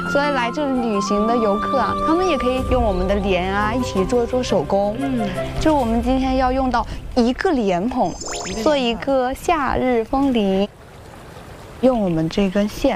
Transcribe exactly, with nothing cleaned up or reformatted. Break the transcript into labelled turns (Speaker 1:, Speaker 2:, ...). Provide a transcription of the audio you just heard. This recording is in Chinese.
Speaker 1: 所以来这里旅行的游客啊，他们也可以用我们的莲啊一起做做手工。嗯，就是我们今天要用到一个莲蓬，做一个夏日风铃，用我们这根线